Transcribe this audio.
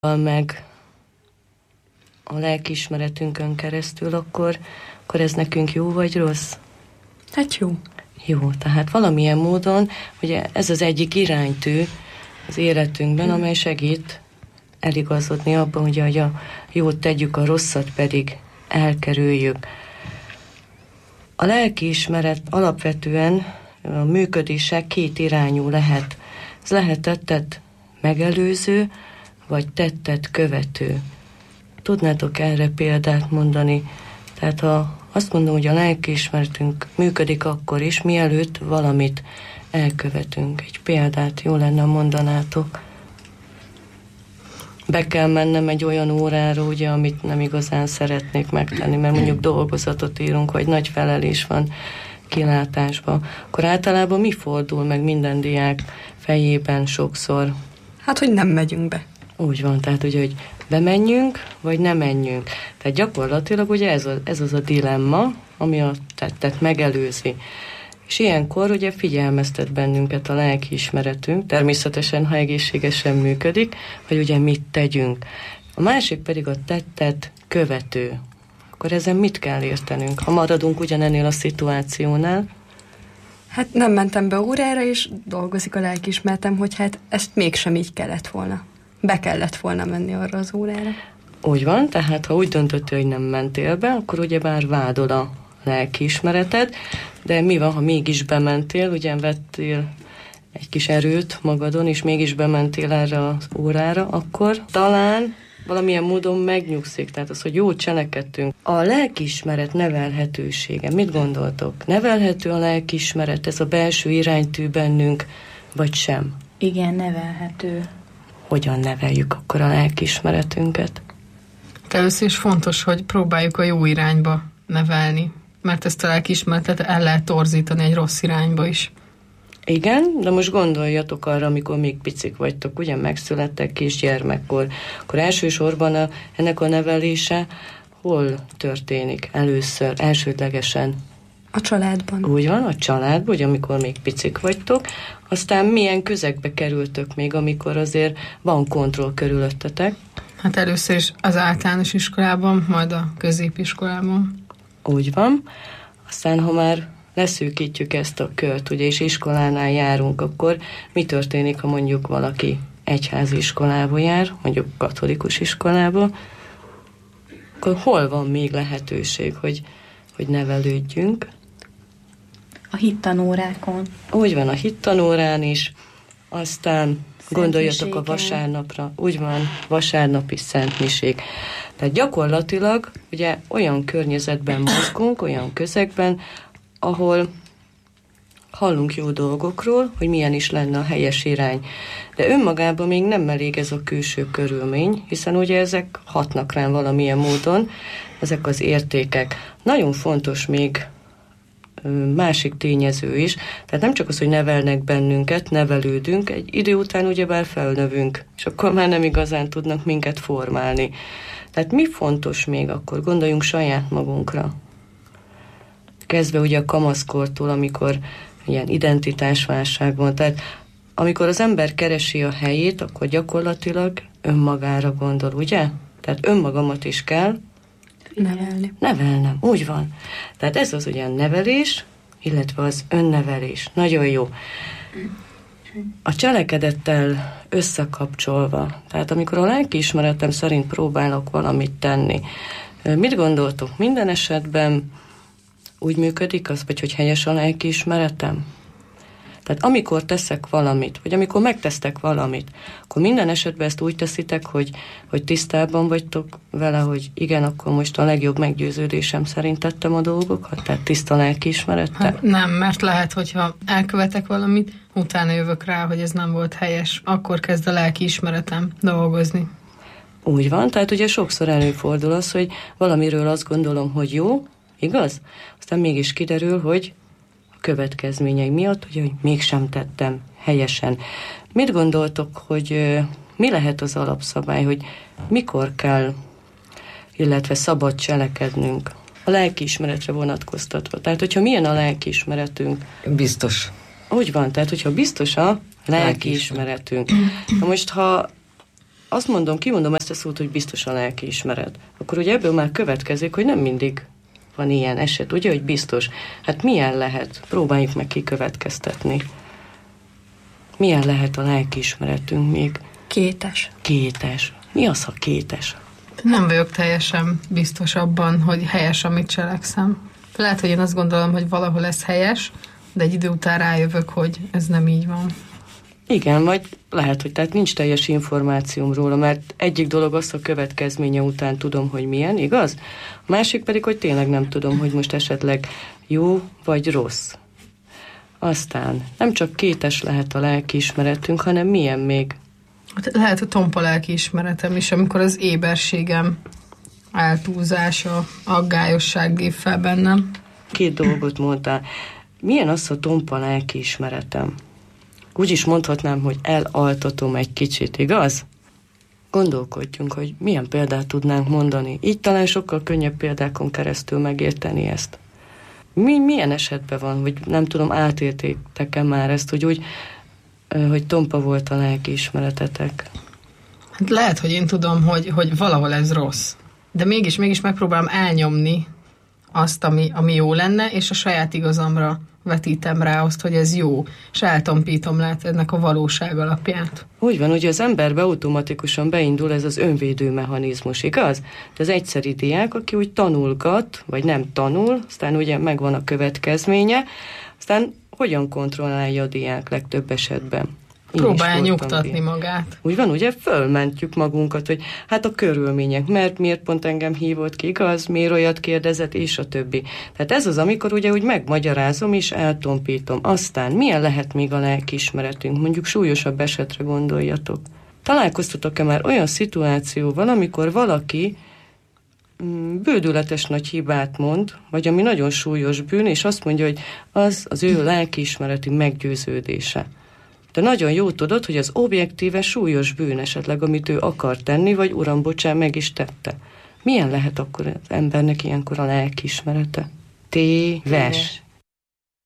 meg a lelkiismeretünkön keresztül, akkor ez nekünk jó vagy rossz? Hát jó. Jó, tehát valamilyen módon, ugye ez az egyik iránytű az életünkben, amely segít eligazodni abban, hogy a jót tegyük, a rosszat pedig elkerüljük. A lelkiismeret alapvetően a működése két irányú lehet. Ez lehet tettet megelőző, vagy tettet követő. Tudnátok erre példát mondani? Tehát ha azt mondom, hogy a lelkiismeretünk működik akkor is, mielőtt valamit elkövetünk. Egy példát jó lenne, mondanátok. Be kell mennem egy olyan órára, ugye, amit nem igazán szeretnék megtenni, mert mondjuk dolgozatot írunk, vagy nagy felelés van kilátásban. Akkor általában mi fordul meg minden diák fejében sokszor? Hát, hogy nem megyünk be. Úgy van, tehát ugye, hogy bemenjünk, vagy nem menjünk. Tehát gyakorlatilag ugye ez az a dilemma, ami a tettet megelőzi. És ilyenkor ugye figyelmeztet bennünket a lelkiismeretünk, természetesen, ha egészségesen működik, hogy ugye mit tegyünk. A másik pedig a tettet követő. Akkor ezen mit kell értenünk? Ha maradunk ugyanennél a szituációnál? Hát nem mentem be órára, és dolgozik a lelkiismeretem, hogy hát ezt mégsem így kellett volna. Be kellett volna menni arra az órára. Úgy van, tehát ha úgy döntöttél, hogy nem mentél be, akkor ugyebár vádol a lelkiismereted, de mi van, ha mégis bementél, ugye vettél egy kis erőt magadon, és mégis bementél erre az órára, akkor talán valamilyen módon megnyugszik. Tehát az, hogy jó cselekedtünk. A lelkiismeret nevelhetősége. Mit gondoltok? Nevelhető a lelkiismeret, ez a belső iránytű bennünk, vagy sem? Igen, nevelhető. Hogyan neveljük akkor a lelkiismeretünket? Először is fontos, hogy próbáljuk a jó irányba nevelni, mert ezt a lelkiismeretet el lehet torzítani egy rossz irányba is. Igen, de most gondoljatok arra, amikor még picik vagytok, ugye megszülettek kisgyermekkor, akkor elsősorban ennek a nevelése hol történik először, elsődlegesen? A családban. Úgy van, a családban, ugye amikor még picik vagytok, aztán milyen közegbe kerültök még, amikor azért van kontroll körülöttetek? Hát először is az általános iskolában, majd a középiskolában. Úgy van. Aztán, ha már leszűkítjük ezt a kört, ugye, és iskolánál járunk, akkor mi történik, ha mondjuk valaki egyházi iskolába jár, mondjuk katolikus iskolába, akkor hol van még lehetőség, hogy nevelődjünk? A hittanórákon. Úgy van, a hittanórán is, aztán gondoljatok a vasárnapra, úgy van, vasárnapi szentmiség. Tehát gyakorlatilag ugye olyan környezetben mozgunk, olyan közegben, ahol hallunk jó dolgokról, hogy milyen is lenne a helyes irány. De önmagában még nem elég ez a külső körülmény, hiszen ugye ezek hatnak rám valamilyen módon, ezek az értékek. Nagyon fontos még másik tényező is, tehát nem csak az, hogy nevelnek bennünket, nevelődünk, egy idő után ugyebár felnövünk, és akkor már nem igazán tudnak minket formálni. Tehát mi fontos még akkor? Gondoljunk saját magunkra. Kezdve ugye a kamaszkortól, amikor ilyen identitásválság van, tehát amikor az ember keresi a helyét, akkor gyakorlatilag önmagára gondol, ugye? Tehát önmagamat is kell nevelnem, úgy van. Tehát ez az ugye nevelés, illetve az önnevelés. Nagyon jó. A cselekedettel összekapcsolva, tehát amikor a lelkiismeretem szerint próbálok valamit tenni, mit gondoltok? Minden esetben úgy működik az, vagy hogy helyes a lelkiismeretem? Tehát amikor teszek valamit, vagy amikor megtesztek valamit, akkor minden esetben ezt úgy teszitek, hogy tisztában vagytok vele, hogy igen, akkor most a legjobb meggyőződésem szerint tettem a dolgokat, tehát tiszta lelkiismerettel? Hát nem, mert lehet, hogyha elkövetek valamit, utána jövök rá, hogy ez nem volt helyes, akkor kezd a lelkiismeretem dolgozni. Úgy van, tehát ugye sokszor előfordul az, hogy valamiről azt gondolom, hogy jó, igaz? Aztán mégis kiderül, hogy következményei miatt, hogy mégsem tettem helyesen. Mit gondoltok, hogy mi lehet az alapszabály, hogy mikor kell, illetve szabad cselekednünk a lelkiismeretre vonatkoztatva? Tehát, hogyha milyen a lelkiismeretünk? Biztos. Úgy van, tehát, hogyha biztos a lelkiismeretünk. Na most, ha azt mondom, kimondom ezt a szót, hogy biztos a lelkiismeret, akkor ugye ebből már következik, hogy nem mindig van ilyen eset, ugye, hogy biztos. Hát milyen lehet? Próbáljuk meg kikövetkeztetni. Milyen lehet a lelkiismeretünk még? Kétes. Kétes. Mi az, ha kétes? Nem vagyok teljesen biztos abban, hogy helyes, amit cselekszem. Lehet, hogy én azt gondolom, hogy valahol ez helyes, de egy idő után rájövök, hogy ez nem így van. Igen, vagy lehet, hogy tehát nincs teljes információm róla, mert egyik dolog az, a következménye után tudom, hogy milyen, igaz? A másik pedig, hogy tényleg nem tudom, hogy most esetleg jó vagy rossz. Aztán nem csak kétes lehet a lelkiismeretünk, hanem milyen még? Lehet a tompa lelkiismeretem is, amikor az éberségem eltúlzása, aggályosság gép fel bennem. 2 dolgot mondtál. Milyen az a tompa lelkiismeretem? Úgy is mondhatnám, hogy elaltatom egy kicsit, igaz? Gondolkodjunk, hogy milyen példát tudnánk mondani. Így talán sokkal könnyebb példákon keresztül megérteni ezt. Milyen esetben van, hogy nem tudom, átértétek-e már ezt, hogy úgy, hogy tompa volt a lelkiismeretetek? Hát lehet, hogy én tudom, hogy valahol ez rossz. De mégis megpróbálom elnyomni azt, ami jó lenne, és a saját igazamra vetítem rá azt, hogy ez jó, és eltompítom lehet ennek a valóság alapját. Úgy van, hogy az emberbe automatikusan beindul ez az önvédő mechanizmus, igaz? De az egyszeri diák, aki úgy tanulgat, vagy nem tanul, aztán ugye megvan a következménye, aztán hogyan kontrollálja a diák legtöbb esetben? Próbálja nyugtatni magát. Úgy van, ugye fölmentjük magunkat, hogy hát a körülmények, mert miért pont engem hívott ki, igaz, miért olyat kérdezett, és a többi. Tehát ez az, amikor ugye úgy megmagyarázom és eltompítom. Aztán milyen lehet még a lelkiismeretünk? Mondjuk súlyosabb esetre gondoljatok. Találkoztatok-e már olyan szituációval, amikor valaki bődületes nagy hibát mond, vagy ami nagyon súlyos bűn, és azt mondja, hogy az ő lelkiismereti meggyőződése. De nagyon jó tudod, hogy az objektíve súlyos bűn esetleg, amit ő akar tenni, vagy uram, bocsán, meg is tette. Milyen lehet akkor az embernek ilyenkor a lelkiismerete? Téves.